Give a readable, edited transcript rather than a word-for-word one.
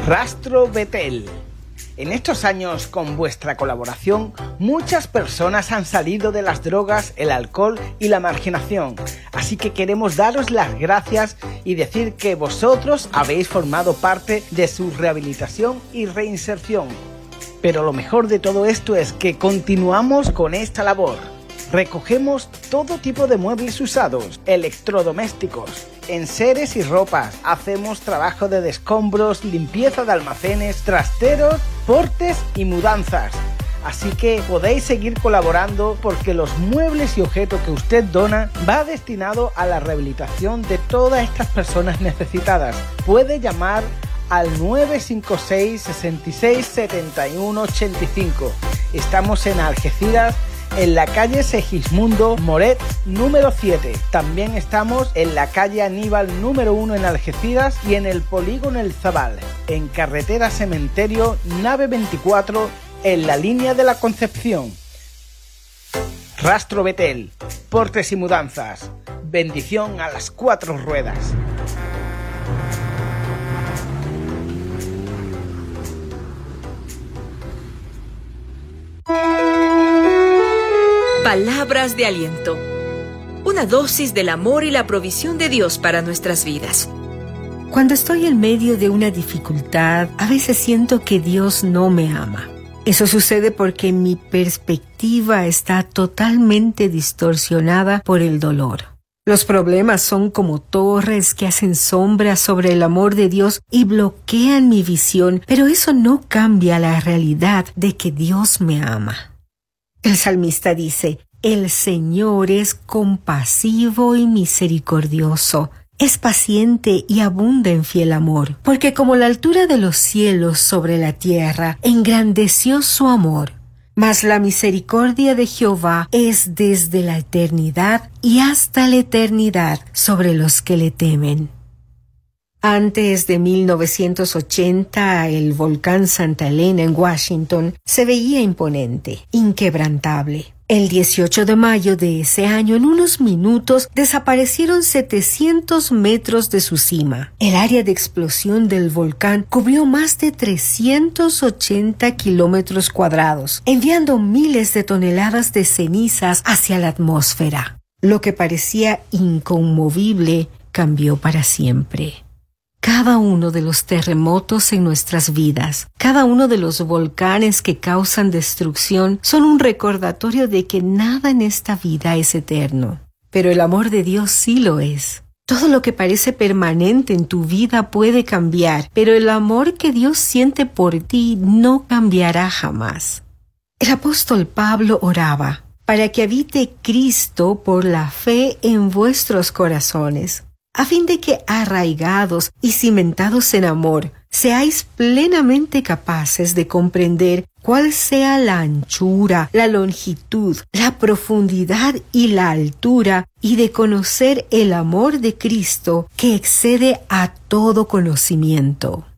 Rastro Betel. En estos años, con vuestra colaboración, muchas personas han salido de las drogas, el alcohol y la marginación. Así que queremos daros las gracias y decir que vosotros habéis formado parte de su rehabilitación y reinserción. Pero lo mejor de todo esto es que continuamos con esta labor. Recogemos todo tipo de muebles usados, electrodomésticos, enseres y ropas. Hacemos trabajo de descombros, limpieza de almacenes, trasteros, portes y mudanzas. Así que podéis seguir colaborando porque los muebles y objetos que usted dona va destinado a la rehabilitación de todas estas personas necesitadas. Puede llamar al 956 66 71 85. Estamos en Algeciras, en la calle Segismundo Moret número 7. También estamos en la calle Aníbal número 1 en Algeciras y en el polígono El Zabal, en carretera Cementerio, nave 24, en la línea de la Concepción. Rastro Betel, portes y mudanzas. Bendición a las 4 ruedas. Palabras de aliento. Una dosis del amor y la provisión de Dios para nuestras vidas. Cuando estoy en medio de una dificultad, a veces siento que Dios no me ama. Eso sucede porque mi perspectiva está totalmente distorsionada por el dolor. Los problemas son como torres que hacen sombra sobre el amor de Dios y bloquean mi visión, pero eso no cambia la realidad de que Dios me ama. El salmista dice: el Señor es compasivo y misericordioso, es paciente y abunda en fiel amor, porque como la altura de los cielos sobre la tierra, engrandeció su amor. Mas la misericordia de Jehová es desde la eternidad y hasta la eternidad sobre los que le temen. Antes de 1980, el volcán Santa Elena en Washington se veía imponente, inquebrantable. El 18 de mayo de ese año, en unos minutos, desaparecieron 700 metros de su cima. El área de explosión del volcán cubrió más de 380 kilómetros cuadrados, enviando miles de toneladas de cenizas hacia la atmósfera. Lo que parecía inconmovible cambió para siempre. Cada uno de los terremotos en nuestras vidas, cada uno de los volcanes que causan destrucción son un recordatorio de que nada en esta vida es eterno. Pero el amor de Dios sí lo es. Todo lo que parece permanente en tu vida puede cambiar, pero el amor que Dios siente por ti no cambiará jamás. El apóstol Pablo oraba para que habite Cristo por la fe en vuestros corazones, a fin de que arraigados y cimentados en amor, seáis plenamente capaces de comprender cuál sea la anchura, la longitud, la profundidad y la altura, y de conocer el amor de Cristo que excede a todo conocimiento.